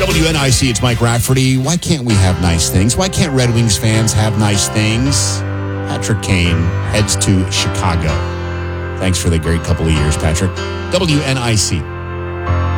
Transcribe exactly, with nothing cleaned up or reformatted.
W N I C, it's Mike Rafferty. Why can't we have nice things? Why can't Red Wings fans have nice things? Patrick Kane heads to Chicago. Thanks for the great couple of years, Patrick. W N I C.